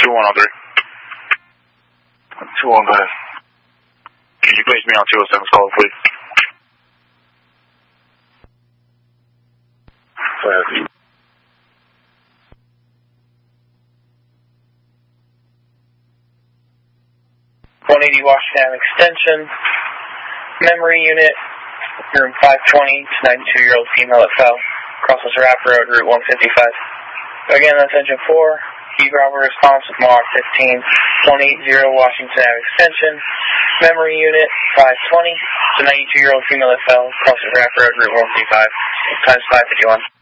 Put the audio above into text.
2103. 215. Can you place me on 207's call, please? Fast. 180 Washington Extension, memory unit, room 520, 92-year-old female that fell, crosses Rapp Road, Route 155. Again, that's engine 4, Eagle response with Mohawk 15, 180 Washington Extension, memory unit 520, the 92-year-old female that fell, crosses Rapp Road, Route 155, times 551.